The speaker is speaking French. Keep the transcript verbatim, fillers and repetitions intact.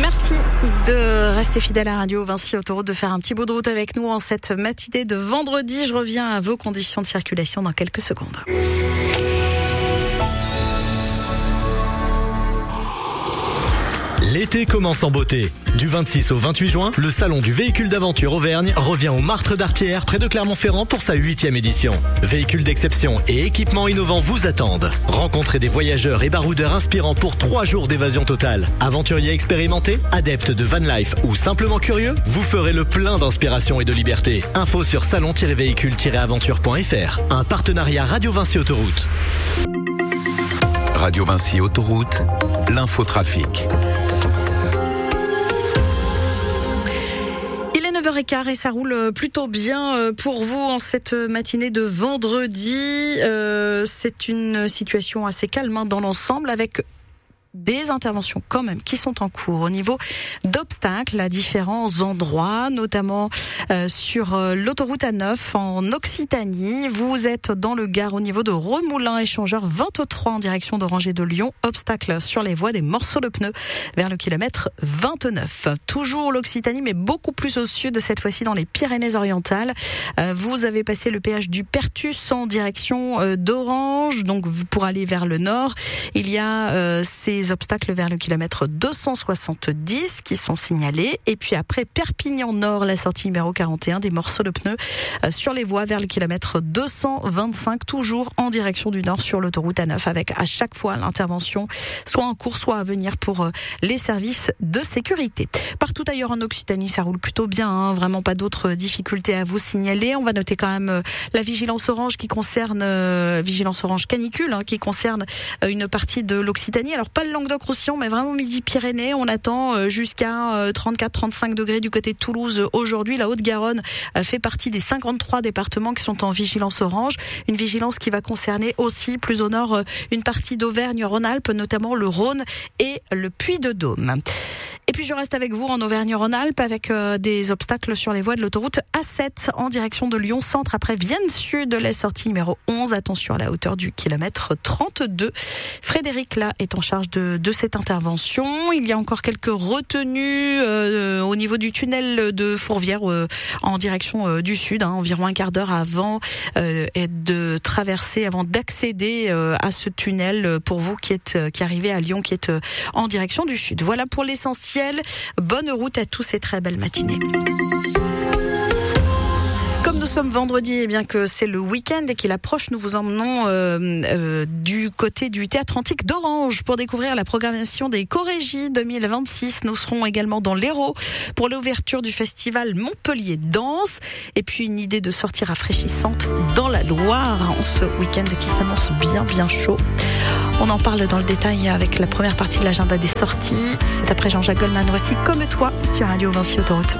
Merci de rester fidèle à Radio Vinci Autoroute, de faire un petit bout de route avec nous en cette matinée de vendredi. Je reviens à vos conditions de circulation dans quelques secondes. L'été commence en beauté. Du vingt-six au vingt-huit juin, le salon du véhicule d'aventure Auvergne revient au Martre d'Artière, près de Clermont-Ferrand, pour sa huitième édition. Véhicules d'exception et équipements innovants vous attendent. Rencontrez des voyageurs et baroudeurs inspirants pour trois jours d'évasion totale. Aventuriers expérimentés, adeptes de van life ou simplement curieux, vous ferez le plein d'inspiration et de liberté. Info sur salon tiret véhicule tiret aventure point f r. Un partenariat Radio Vinci Autoroute. Radio Vinci Autoroute, l'infotrafic. neuf heures quinze et ça roule plutôt bien pour vous en cette matinée de vendredi. Euh, c'est une situation assez calme dans l'ensemble, avec des interventions quand même qui sont en cours au niveau d'obstacles à différents endroits, notamment euh, sur euh, l'autoroute A neuf en Occitanie. Vous êtes dans le Gard au niveau de Remoulins, échangeur vingt-trois en direction d'Orange et de Lyon. Obstacle sur les voies, des morceaux de pneus vers le kilomètre vingt-neuf. Toujours l'Occitanie, mais beaucoup plus au sud, cette fois-ci dans les Pyrénées-Orientales. Euh, vous avez passé le péage du Pertus en direction euh, d'Orange, donc pour aller vers le nord. Il y a euh, ces obstacles vers le kilomètre deux cent soixante-dix qui sont signalés. Et puis après Perpignan Nord, la sortie numéro quarante et un, des morceaux de pneus euh, sur les voies vers le kilomètre deux cent vingt-cinq, toujours en direction du nord sur l'autoroute A neuf, avec à chaque fois l'intervention soit en cours, soit à venir pour euh, les services de sécurité. Partout ailleurs en Occitanie, ça roule plutôt bien, hein, vraiment pas d'autres difficultés à vous signaler. On va noter quand même euh, la vigilance orange qui concerne, euh, vigilance orange canicule, hein, qui concerne euh, une partie de l'Occitanie. Alors pas le Languedoc-Roussillon, mais vraiment Midi-Pyrénées. On attend jusqu'à trente-quatre à trente-cinq degrés du côté de Toulouse aujourd'hui. La Haute-Garonne fait partie des cinquante-trois départements qui sont en vigilance orange. Une vigilance qui va concerner aussi plus au nord une partie d'Auvergne-Rhône-Alpes, notamment le Rhône et le Puy-de-Dôme. Et puis je reste avec vous en Auvergne-Rhône-Alpes avec euh, des obstacles sur les voies de l'autoroute A sept en direction de Lyon Centre après Vienne Sud, la sortie numéro onze. Attention à la hauteur du kilomètre trente-deux. Frédéric là est en charge de, de cette intervention. Il y a encore quelques retenues euh, au niveau du tunnel de Fourvière euh, en direction euh, du sud, hein, environ un quart d'heure avant euh, de traverser, avant d'accéder euh, à ce tunnel pour vous qui êtes euh, qui arrivez à Lyon, qui êtes euh, en direction du sud. Voilà pour l'essentiel. Bonne route à tous et très belle matinée. Comme nous sommes vendredi et bien que c'est le week-end et qu'il approche, nous vous emmenons euh, euh, du côté du Théâtre Antique d'Orange pour découvrir la programmation des Chorégies deux mille vingt-six. Nous serons également dans l'Hérault pour l'ouverture du festival Montpellier Danse, et puis une idée de sortie rafraîchissante dans la Loire en ce week-end qui s'annonce bien bien chaud. On en parle dans le détail avec la première partie de l'agenda des sorties. C'est après Jean-Jacques Goldman. Voici Comme toi sur Radio Vinci Autoroute.